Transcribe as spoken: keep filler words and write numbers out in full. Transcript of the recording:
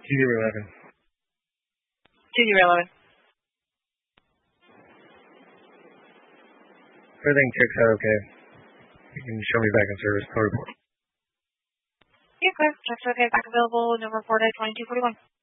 two zero eleven. two zero eleven. Everything checks out okay. You can show me back in service. Code report. Yeah, clear. Checks okay. Back available. November fourth, twenty-two forty-one.